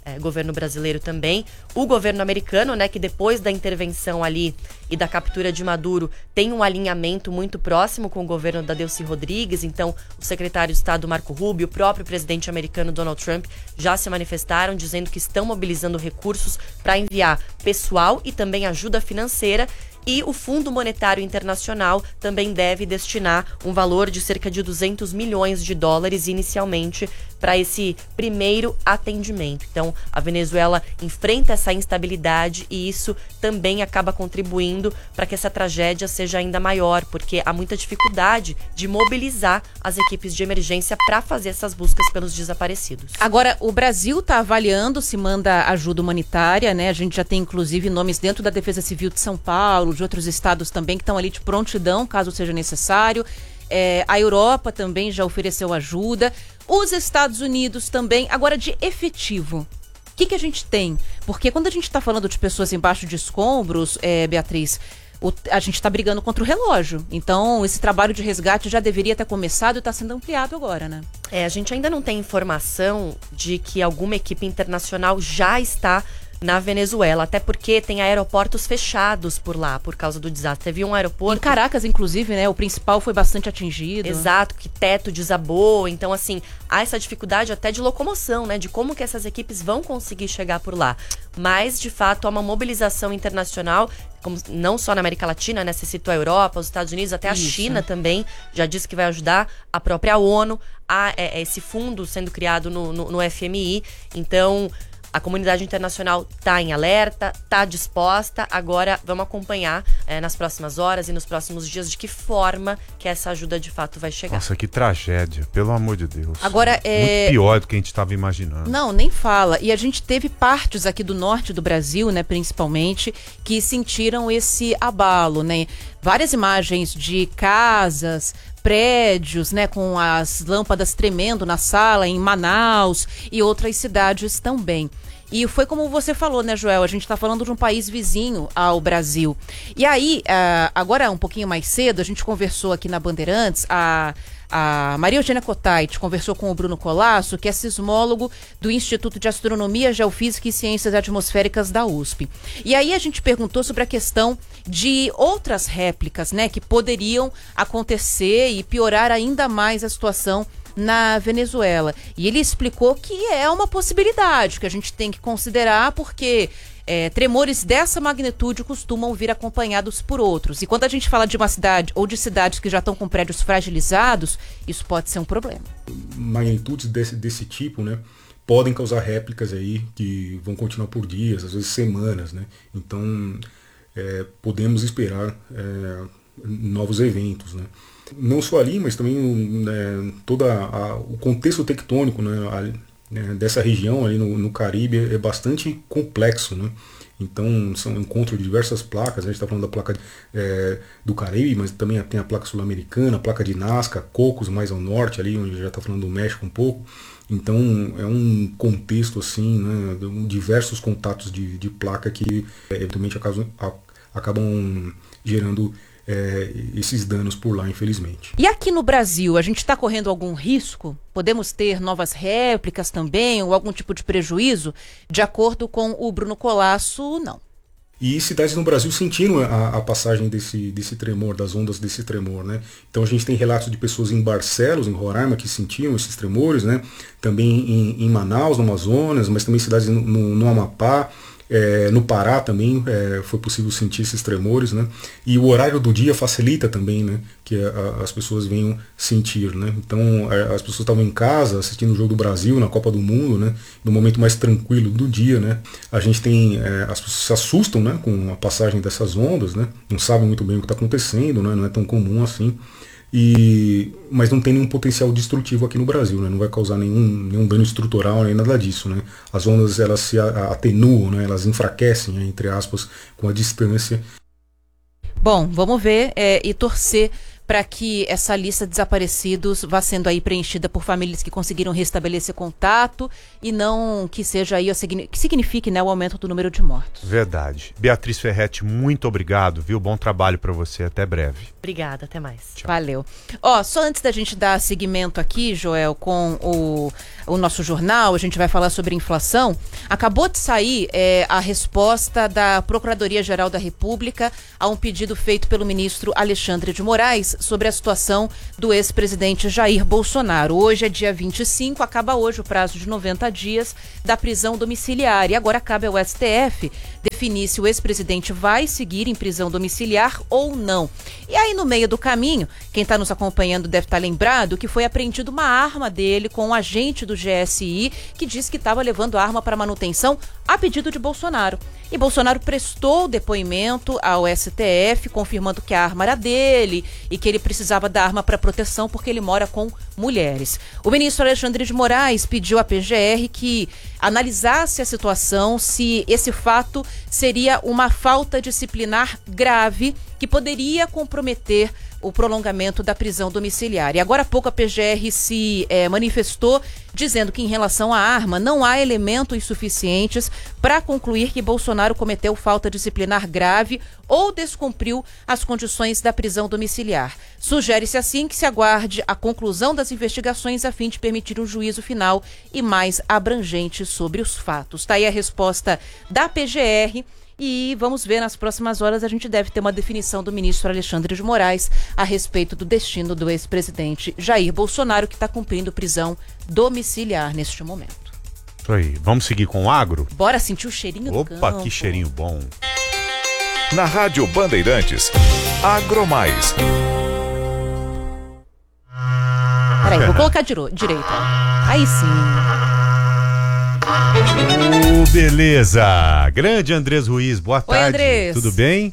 é, governo brasileiro também. O governo americano, né, que depois da intervenção ali e da captura de Maduro, tem um alinhamento muito próximo com o governo da Delcy Rodrigues. Então, o secretário de Estado Marco Rubio, o próprio presidente americano Donald Trump já se manifestaram dizendo que estão mobilizando recursos para enviar pessoal e também ajuda financeira. E o Fundo Monetário Internacional também deve destinar um valor de cerca de duzentos milhões de dólares inicialmente para esse primeiro atendimento. Então, a Venezuela enfrenta essa instabilidade e isso também acaba contribuindo para que essa tragédia seja ainda maior, porque há muita dificuldade de mobilizar as equipes de emergência para fazer essas buscas pelos desaparecidos. Agora, o Brasil está avaliando se manda ajuda humanitária, né? A gente já tem, inclusive, nomes dentro da Defesa Civil de São Paulo, de outros estados também, que estão ali de prontidão, caso seja necessário. É, a Europa também já ofereceu ajuda. Os Estados Unidos também. Agora, de efetivo, o que, que a gente tem? Porque quando a gente está falando de pessoas embaixo de escombros, é, Beatriz, o, a gente está brigando contra o relógio. Então, esse trabalho de resgate já deveria ter começado e está sendo ampliado agora, né? É, a gente ainda não tem informação de que alguma equipe internacional já está na Venezuela, até porque tem aeroportos fechados por lá, por causa do desastre. Teve um aeroporto... Em Caracas, inclusive, né? O principal foi bastante atingido. Exato, que teto desabou. Então, assim, há essa dificuldade até de locomoção, né? De como que essas equipes vão conseguir chegar por lá. Mas, de fato, há uma mobilização internacional, como, não só na América Latina, né? Você citou a Europa, os Estados Unidos, até a Isso. China também já disse que vai ajudar. A própria ONU, há é, esse fundo sendo criado no, no, no F M I. Então... a comunidade internacional está em alerta, está disposta. Agora vamos acompanhar é, nas próximas horas e nos próximos dias de que forma que essa ajuda de fato vai chegar. Nossa, que tragédia, pelo amor de Deus. Agora, é... muito pior do que a gente estava imaginando. Não, nem fala. E a gente teve partes aqui do norte do Brasil, né, principalmente, que sentiram esse abalo, né? Várias imagens de casas, prédios, né, com as lâmpadas tremendo na sala em Manaus e outras cidades também. E foi como você falou, né, Joel? A gente está falando de um país vizinho ao Brasil. E aí, uh, agora um pouquinho mais cedo, a gente conversou aqui na Bandeirantes, a... A Maria Eugênia Cotait conversou com o Bruno Colasso, que é sismólogo do Instituto de Astronomia, Geofísica e Ciências Atmosféricas da U S P. E aí a gente perguntou sobre a questão de outras réplicas, né, que poderiam acontecer e piorar ainda mais a situação na Venezuela. E ele explicou que é uma possibilidade que a gente tem que considerar, porque é, tremores dessa magnitude costumam vir acompanhados por outros. E quando a gente fala de uma cidade ou de cidades que já estão com prédios fragilizados, isso pode ser um problema. Magnitudes desse, desse tipo, né, podem causar réplicas aí que vão continuar por dias, às vezes semanas, né? Então, é, podemos esperar é, novos eventos, né? Não só ali, mas também né, todo o contexto tectônico, né, a, né, dessa região ali no, no Caribe é bastante complexo, né? Então são um encontro de diversas placas. A gente está falando da placa é, do Caribe, mas também tem a placa sul-americana, a placa de Nazca, Cocos mais ao norte ali, onde já está falando do México um pouco. Então é um contexto assim, né, de diversos contatos de, de placa que eventualmente acabam, acabam gerando É, esses danos por lá, infelizmente. E aqui no Brasil, a gente está correndo algum risco? Podemos ter novas réplicas também, ou algum tipo de prejuízo? De acordo com o Bruno Colasso, não. E cidades no Brasil sentiram a, a passagem desse, desse tremor, das ondas desse tremor, né? Então a gente tem relatos de pessoas em Barcelos, em Roraima, que sentiam esses tremores, né? Também em, em Manaus, no Amazonas, mas também cidades no, no, no Amapá. É, no Pará também é, foi possível sentir esses tremores, né? E o horário do dia facilita também, né, que a, a, as pessoas venham sentir, né? Então a, as pessoas estavam em casa assistindo o jogo do Brasil na Copa do Mundo, né? No momento mais tranquilo do dia, né? A gente tem é, as pessoas se assustam, né, com a passagem dessas ondas, né? Não sabem muito bem o que está acontecendo, né? Não é tão comum assim. E, mas não tem nenhum potencial destrutivo aqui no Brasil, né? Não vai causar nenhum, nenhum dano estrutural nem nada disso, né? As ondas elas se atenuam, né? Elas enfraquecem, né? Entre aspas, com a distância. Bom, vamos ver é, e torcer para que essa lista de desaparecidos vá sendo aí preenchida por famílias que conseguiram restabelecer contato e não que seja aí, que signifique, né, o aumento do número de mortos. Verdade. Beatriz Ferretti, muito obrigado, viu? Bom trabalho para você, até breve. Obrigada, até mais. Tchau. Valeu. Ó, só antes da gente dar seguimento aqui, Joel, com o, o nosso jornal, a gente vai falar sobre inflação. Acabou de sair é, a resposta da Procuradoria-Geral da República a um pedido feito pelo ministro Alexandre de Moraes sobre a situação do ex-presidente Jair Bolsonaro. Hoje é dia vinte e cinco, acaba hoje o prazo de noventa dias da prisão domiciliar. E agora cabe ao S T F definir se o ex-presidente vai seguir em prisão domiciliar ou não. E aí, no meio do caminho, quem está nos acompanhando deve estar lembrado que foi apreendida uma arma dele com um agente do G S I que disse que estava levando a arma para manutenção a pedido de Bolsonaro. E Bolsonaro prestou depoimento ao S T F, confirmando que a arma era dele e que ele precisava da arma para proteção porque ele mora com mulheres. O ministro Alexandre de Moraes pediu à P G R que analisasse a situação, se esse fato seria uma falta disciplinar grave que poderia comprometer o prolongamento da prisão domiciliar. E agora há pouco a P G R se eh, manifestou dizendo que em relação à arma não há elementos suficientes para concluir que Bolsonaro cometeu falta disciplinar grave ou descumpriu as condições da prisão domiciliar. Sugere-se assim que se aguarde a conclusão das investigações a fim de permitir um juízo final e mais abrangente sobre os fatos. Está aí a resposta da P G R. E vamos ver, nas próximas horas a gente deve ter uma definição do ministro Alexandre de Moraes a respeito do destino do ex-presidente Jair Bolsonaro, que está cumprindo prisão domiciliar neste momento. Isso aí. Vamos seguir com o agro? Bora sentir o cheirinho do campo. Opa, que cheirinho bom. Na Rádio Bandeirantes, Agromais. Peraí, vou colocar diro- direito. Ó. Aí sim. Oh, beleza! Grande Andrés Ruiz, boa Oi, tarde. Andrés. Tudo bem?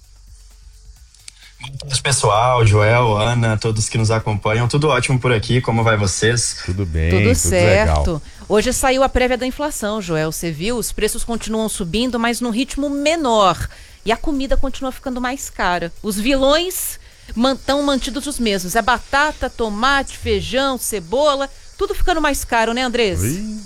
Boa tarde, pessoal, Joel, Ana, todos que nos acompanham, tudo ótimo por aqui, como vai vocês? Tudo bem, tudo, tudo certo. Legal. Hoje saiu a prévia da inflação, Joel, você viu? Os preços continuam subindo, mas num ritmo menor. E a comida continua ficando mais cara. Os vilões estão mantidos os mesmos. É batata, tomate, feijão, cebola, tudo ficando mais caro, né, Andrés? Ui.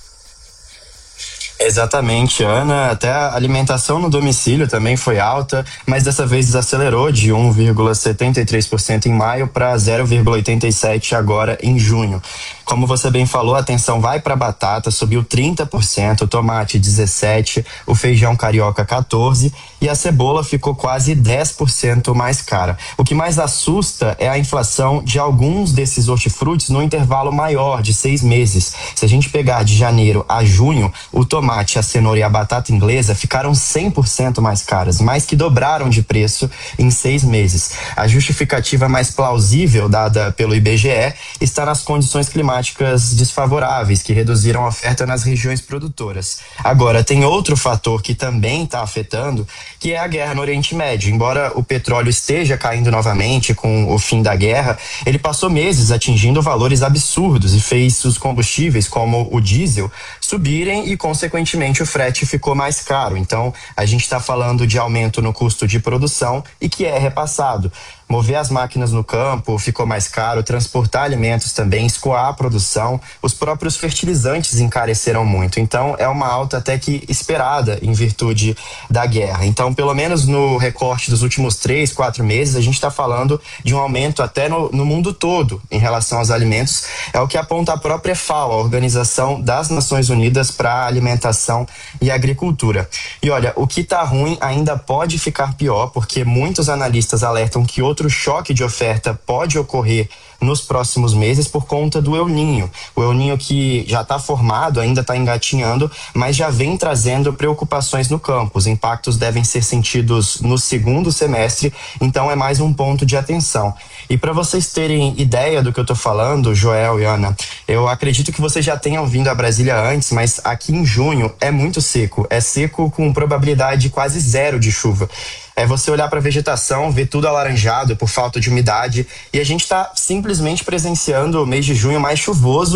Exatamente, Ana. Até a alimentação no domicílio também foi alta, mas dessa vez desacelerou de um vírgula setenta e três por cento em maio para zero vírgula oitenta e sete por cento agora em junho. Como você bem falou, a atenção vai para a batata, subiu trinta por cento, o tomate dezessete por cento, o feijão carioca quatorze por cento e a cebola ficou quase dez por cento mais cara. O que mais assusta é a inflação de alguns desses hortifrutis no intervalo maior de seis meses. Se a gente pegar de janeiro a junho, o tomate, a cenoura e a batata inglesa ficaram cem por cento mais caras, mais que dobraram de preço em seis meses. A justificativa mais plausível dada pelo I B G E está nas condições climáticas desfavoráveis, que reduziram a oferta nas regiões produtoras. Agora, tem outro fator que também está afetando, que é a guerra no Oriente Médio. Embora o petróleo esteja caindo novamente com o fim da guerra, ele passou meses atingindo valores absurdos e fez os combustíveis, como o diesel, subirem e, consequentemente, o frete ficou mais caro. Então, a gente está falando de aumento no custo de produção e que é repassado. Mover as máquinas no campo ficou mais caro, transportar alimentos também, escoar a produção, os próprios fertilizantes encareceram muito. Então, é uma alta até que esperada em virtude da guerra. Então, pelo menos no recorte dos últimos três, quatro meses, a gente está falando de um aumento até no, no mundo todo em relação aos alimentos. É o que aponta a própria FAO, a Organização das Nações Unidas para a Alimentação e Agricultura. E olha, o que está ruim ainda pode ficar pior, porque muitos analistas alertam que outro choque de oferta pode ocorrer nos próximos meses por conta do El Niño. O El Niño que já está formado, ainda está engatinhando, mas já vem trazendo preocupações no campo. Os impactos devem ser sentidos no segundo semestre, então é mais um ponto de atenção. E para vocês terem ideia do que eu estou falando, Joel e Ana, eu acredito que vocês já tenham vindo a Brasília antes, mas aqui em junho é muito seco. É seco com probabilidade quase zero de chuva. É você olhar para a vegetação, ver tudo alaranjado por falta de umidade, e a gente está simplesmente presenciando o mês de junho mais chuvoso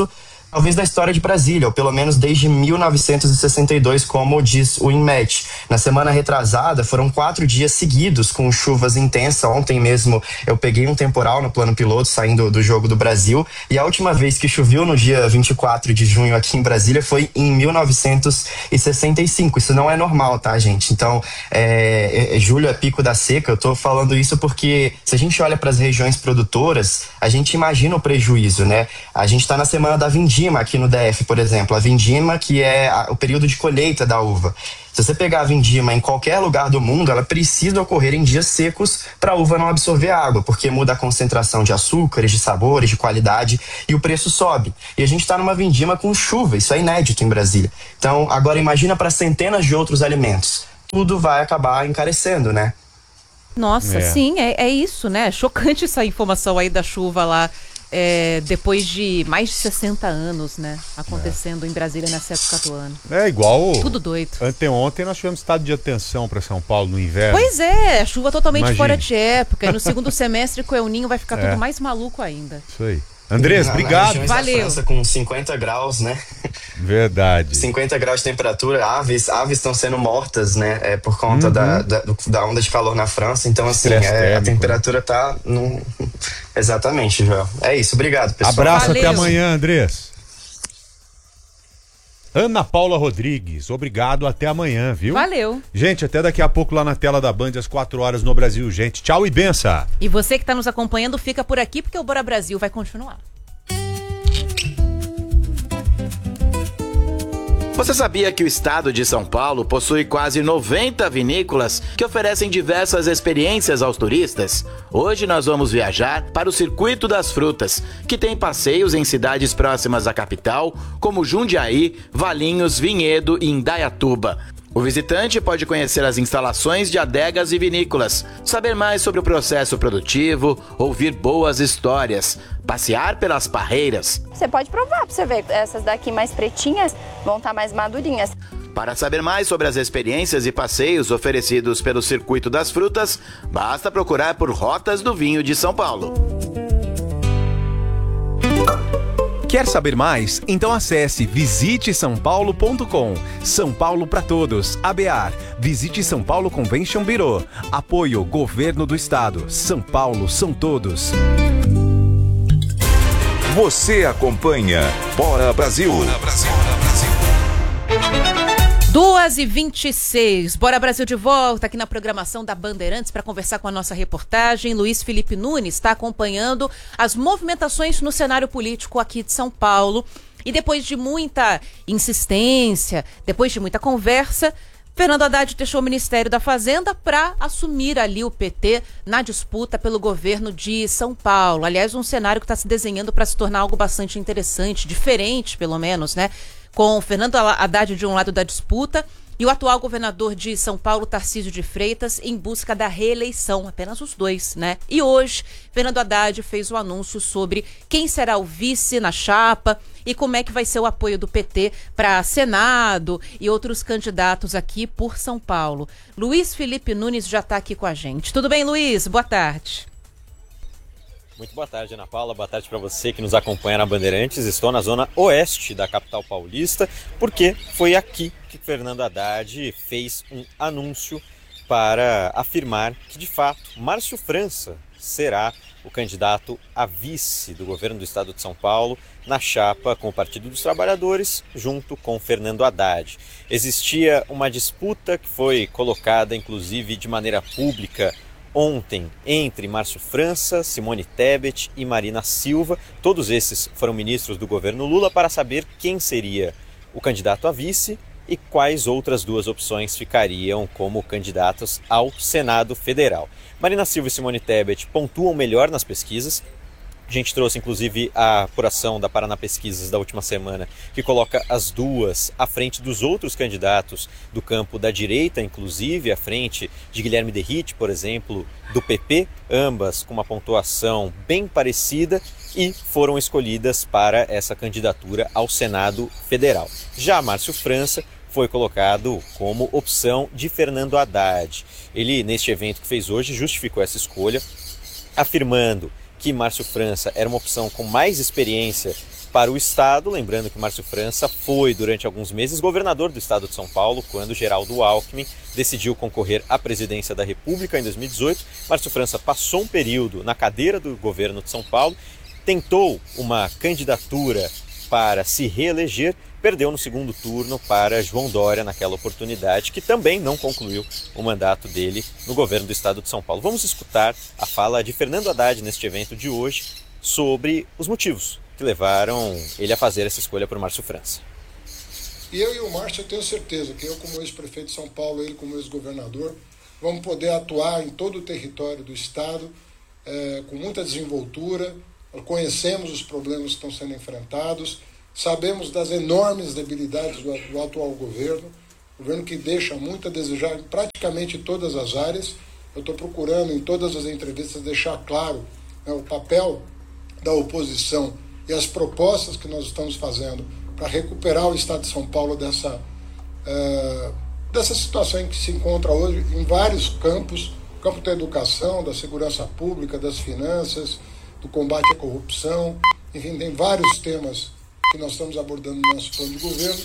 talvez da história de Brasília, ou pelo menos desde mil novecentos e sessenta e dois, como diz o INMET. Na semana retrasada, foram quatro dias seguidos com chuvas intensas. Ontem mesmo eu peguei um temporal no plano piloto saindo do Jogo do Brasil, e a última vez que choveu no dia vinte e quatro de junho aqui em Brasília foi em mil novecentos e sessenta e cinco. Isso não é normal, tá, gente? Então, é, é, julho é pico da seca. Eu tô falando isso porque se a gente olha para as regiões produtoras, a gente imagina o prejuízo, né? A gente tá na semana da vindima aqui no D F, por exemplo, a vindima, que é a, o período de colheita da uva. Se você pegar a vindima em qualquer lugar do mundo, ela precisa ocorrer em dias secos para a uva não absorver água, porque muda a concentração de açúcares, de sabores, de qualidade, e o preço sobe. E a gente está numa vindima com chuva, isso é inédito em Brasília. Então, agora imagina para centenas de outros alimentos. Tudo vai acabar encarecendo, né? Nossa, É. sim, é, é isso, né? Chocante essa informação aí da chuva lá. É, depois de mais de sessenta anos, né? Acontecendo em Brasília nessa época do ano. É igual. Tudo doido. Anteontem nós tivemos estado de atenção para São Paulo no inverno. Pois é, chuva totalmente Imagine. fora de época. E no segundo semestre com o El Ninho vai ficar É. tudo mais maluco ainda. Isso aí. Andrés, Na- obrigado. nas regiões da Valeu. França com cinquenta graus, né? Verdade. cinquenta graus de temperatura, aves aves estão sendo mortas, né? É, por conta Uhum. da, da, do- da onda de calor na França. Então, assim, Estresse é, a térmico, temperatura tá num... Exatamente, Joel. É isso, obrigado, pessoal. Abraço, Valeu. até amanhã, Andrés. Ana Paula Rodrigues, obrigado, até amanhã, viu? Valeu. Gente, até daqui a pouco lá na tela da Band, às quatro horas no Brasil, gente. Tchau e benção. E você que está nos acompanhando, fica por aqui porque o Bora Brasil vai continuar. Você sabia que o estado de São Paulo possui quase noventa vinícolas que oferecem diversas experiências aos turistas? Hoje nós vamos viajar para o Circuito das Frutas, que tem passeios em cidades próximas à capital, como Jundiaí, Valinhos, Vinhedo e Indaiatuba. O visitante pode conhecer as instalações de adegas e vinícolas, saber mais sobre o processo produtivo, ouvir boas histórias, passear pelas parreiras. Você pode provar pra você ver. Essas daqui mais pretinhas vão estar mais madurinhas. Para saber mais sobre as experiências e passeios oferecidos pelo Circuito das Frutas, basta procurar por Rotas do Vinho de São Paulo. Quer saber mais? Então acesse visite são paulo ponto com. São Paulo para todos. A B A R. Visite São Paulo Convention Bureau. Apoio Governo do Estado. São Paulo são todos. Você acompanha Bora Brasil. Bora Brasil. duas e vinte e seis. Bora Brasil de volta aqui na programação da Bandeirantes para conversar com a nossa reportagem. Luiz Felipe Nunes está acompanhando as movimentações no cenário político aqui de São Paulo. E depois de muita insistência, depois de muita conversa, Fernando Haddad deixou o Ministério da Fazenda para assumir ali o P T na disputa pelo governo de São Paulo. Aliás, um cenário que está se desenhando para se tornar algo bastante interessante, diferente pelo menos, né? Com Fernando Haddad de um lado da disputa e o atual governador de São Paulo, Tarcísio de Freitas, em busca da reeleição, apenas os dois, né? E hoje, Fernando Haddad fez o anúncio sobre quem será o vice na chapa e como é que vai ser o apoio do P T para Senado e outros candidatos aqui por São Paulo. Luiz Felipe Nunes já está aqui com a gente. Tudo bem, Luiz? Boa tarde. Muito boa tarde, Ana Paula. Boa tarde para você que nos acompanha na Bandeirantes. Estou na zona oeste da capital paulista, porque foi aqui que Fernando Haddad fez um anúncio para afirmar que, de fato, Márcio França será o candidato a vice do governo do estado de São Paulo na chapa com o Partido dos Trabalhadores, junto com Fernando Haddad. Existia uma disputa que foi colocada, inclusive, de maneira pública ontem entre Márcio França, Simone Tebet e Marina Silva. Todos esses foram ministros do governo Lula para saber quem seria o candidato a vice e quais outras duas opções ficariam como candidatos ao Senado Federal. Marina Silva e Simone Tebet pontuam melhor nas pesquisas. A gente trouxe, inclusive, a apuração da Paraná Pesquisas da última semana, que coloca as duas à frente dos outros candidatos do campo da direita, inclusive à frente de Guilherme Derrite, por exemplo, do P P, ambas com uma pontuação bem parecida e foram escolhidas para essa candidatura ao Senado Federal. Já Márcio França foi colocado como opção de Fernando Haddad. Ele, neste evento que fez hoje, justificou essa escolha, afirmando que Márcio França era uma opção com mais experiência para o Estado, lembrando que Márcio França foi, durante alguns meses, governador do Estado de São Paulo, quando Geraldo Alckmin decidiu concorrer à presidência da República em dois mil e dezoito. Márcio França passou um período na cadeira do governo de São Paulo, tentou uma candidatura para se reeleger, perdeu no segundo turno para João Dória naquela oportunidade, que também não concluiu o mandato dele no governo do Estado de São Paulo. Vamos escutar a fala de Fernando Haddad neste evento de hoje sobre os motivos que levaram ele a fazer essa escolha por Márcio França. E eu e o Márcio, eu tenho certeza que eu, como ex-prefeito de São Paulo, ele como ex-governador, vamos poder atuar em todo o território do Estado é, com muita desenvoltura. Conhecemos os problemas que estão sendo enfrentados, sabemos das enormes debilidades do, do atual governo, governo que deixa muito a desejar em praticamente todas as áreas. Eu estou procurando em todas as entrevistas deixar claro, né, o papel da oposição e as propostas que nós estamos fazendo para recuperar o Estado de São Paulo dessa, uh, dessa situação em que se encontra hoje em vários campos, campo da educação, da segurança pública, das finanças, do combate à corrupção, enfim, tem vários temas que nós estamos abordando no nosso plano de governo.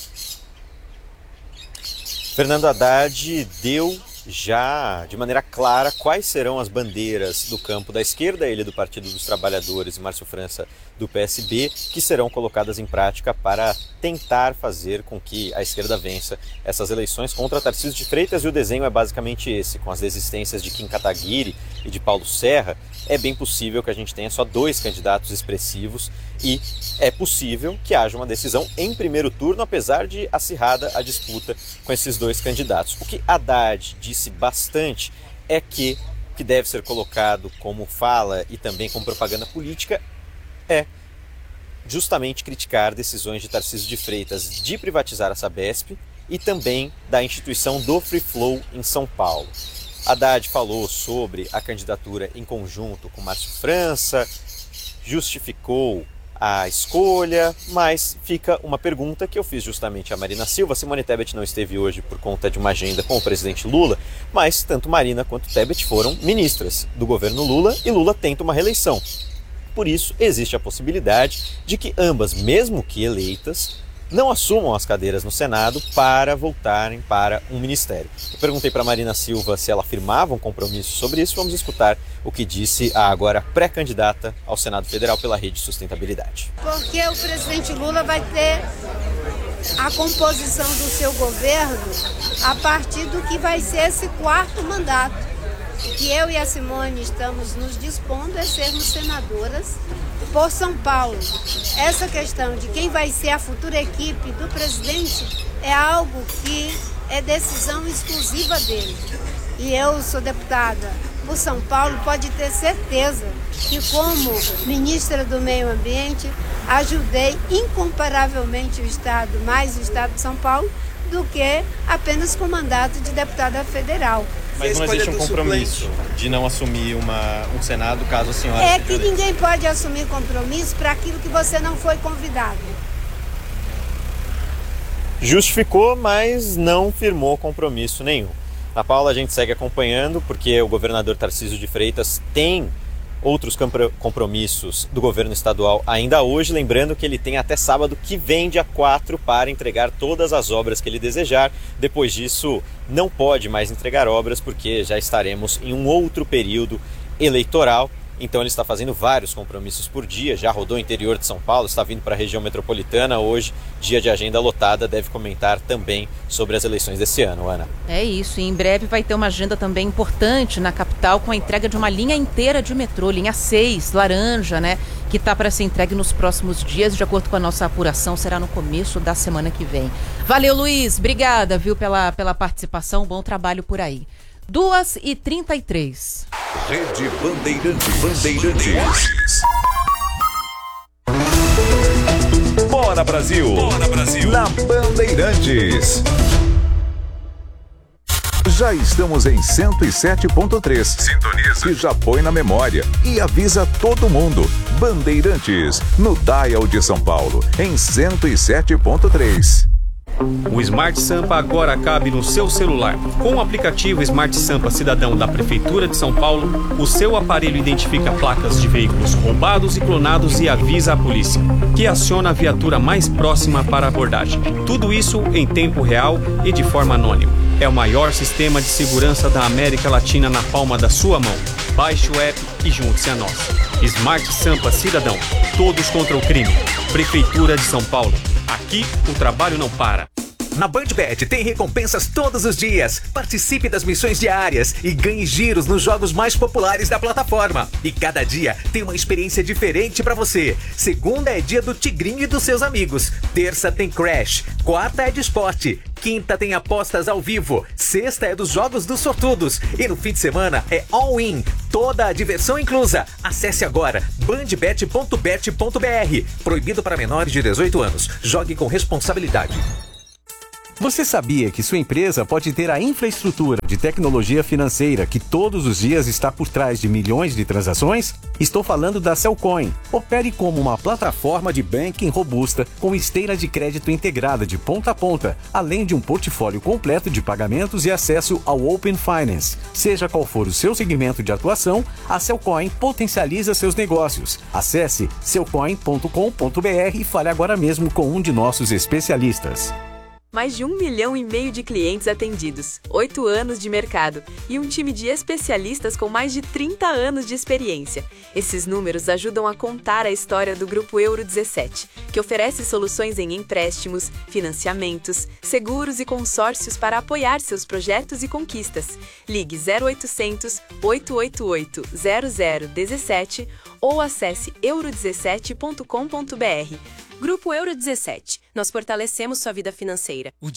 Fernando Haddad deu já de maneira clara quais serão as bandeiras do campo da esquerda, ele do Partido dos Trabalhadores e Márcio França do P S B, que serão colocadas em prática para tentar fazer com que a esquerda vença essas eleições contra Tarcísio de Freitas, e o desenho é basicamente esse, com as desistências de Kim Kataguiri e de Paulo Serra. É bem possível que a gente tenha só dois candidatos expressivos e é possível que haja uma decisão em primeiro turno, apesar de acirrada a disputa com esses dois candidatos. O que Haddad disse bastante é que o que deve ser colocado como fala e também como propaganda política é justamente criticar decisões de Tarcísio de Freitas de privatizar a Sabesp e também da instituição do Free Flow em São Paulo. Haddad falou sobre a candidatura em conjunto com Márcio França, justificou a escolha, mas fica uma pergunta que eu fiz justamente a Marina Silva. Simone Tebet não esteve hoje por conta de uma agenda com o presidente Lula, mas tanto Marina quanto Tebet foram ministras do governo Lula e Lula tenta uma reeleição. Por isso, existe a possibilidade de que ambas, mesmo que eleitas, não assumam as cadeiras no Senado para voltarem para um ministério. Eu perguntei para Marina Silva se ela afirmava um compromisso sobre isso. Vamos escutar o que disse a agora pré-candidata ao Senado Federal pela Rede Sustentabilidade. Porque o presidente Lula vai ter a composição do seu governo a partir do que vai ser esse quarto mandato. O que eu e a Simone estamos nos dispondo é sermos senadoras por São Paulo. Essa questão de quem vai ser a futura equipe do presidente é algo que é decisão exclusiva dele. E eu sou deputada por São Paulo, pode ter certeza que, como ministra do Meio Ambiente, ajudei incomparavelmente o Estado, mais o Estado de São Paulo, do que apenas com mandato de deputada federal. Mas não existe um compromisso de não assumir uma, um Senado caso a senhora... É que ninguém pode assumir compromisso para aquilo que você não foi convidado. Justificou, mas não firmou compromisso nenhum. Na Paula a gente segue acompanhando, porque o governador Tarcísio de Freitas tem outros compromissos do governo estadual ainda hoje, lembrando que ele tem até sábado que vem, dia quatro, para entregar todas as obras que ele desejar. Depois disso, não pode mais entregar obras, porque já estaremos em um outro período eleitoral. Então ele está fazendo vários compromissos por dia, já rodou o interior de São Paulo, está vindo para a região metropolitana. Hoje, dia de agenda lotada, deve comentar também sobre as eleições desse ano, Ana. É isso, e em breve vai ter uma agenda também importante na capital, com a entrega de uma linha inteira de metrô, linha seis, laranja, né? Que está para ser entregue nos próximos dias, de acordo com a nossa apuração, será no começo da semana que vem. Valeu, Luiz, obrigada, viu, pela, pela participação, bom trabalho por aí. duas e trinta e três. Rede Bandeirantes. Bandeirantes. Bora Brasil. Bora Brasil. Na Bandeirantes. Já estamos em cento e sete ponto três. Sintoniza. E já põe na memória e avisa todo mundo. Bandeirantes, no dial de São Paulo, em cento e sete ponto três. O Smart Sampa agora cabe no seu celular. Com o aplicativo Smart Sampa Cidadão da Prefeitura de São Paulo, o seu aparelho identifica placas de veículos roubados e clonados e avisa a polícia, que aciona a viatura mais próxima para a abordagem. Tudo isso em tempo real e de forma anônima. É o maior sistema de segurança da América Latina na palma da sua mão. Baixe o app e junte-se a nós. Smart Sampa Cidadão. Todos contra o crime. Prefeitura de São Paulo. Aqui o trabalho não para. Na BandBet tem recompensas todos os dias. Participe das missões diárias e ganhe giros nos jogos mais populares da plataforma. E cada dia tem uma experiência diferente pra você. Segunda é dia do Tigrinho e dos seus amigos. Terça tem Crash. Quarta é de esporte. Quinta tem apostas ao vivo. Sexta é dos jogos dos sortudos. E no fim de semana é all-in. Toda a diversão inclusa. Acesse agora bandbet ponto bet ponto br. Proibido para menores de dezoito anos. Jogue com responsabilidade. Você sabia que sua empresa pode ter a infraestrutura de tecnologia financeira que todos os dias está por trás de milhões de transações? Estou falando da Cellcoin. Opere como uma plataforma de banking robusta com esteira de crédito integrada de ponta a ponta, além de um portfólio completo de pagamentos e acesso ao Open Finance. Seja qual for o seu segmento de atuação, a Cellcoin potencializa seus negócios. Acesse cellcoin ponto com ponto br e fale agora mesmo com um de nossos especialistas. Mais de um milhão e meio de clientes atendidos, oito anos de mercado e um time de especialistas com mais de trinta anos de experiência. Esses números ajudam a contar a história do Grupo Euro dezessete, que oferece soluções em empréstimos, financiamentos, seguros e consórcios para apoiar seus projetos e conquistas. Ligue zero oitocentos, oito oito oito, zero zero um sete ou acesse euro dezessete ponto com ponto br. Grupo Euro dezessete. Nós fortalecemos sua vida financeira. O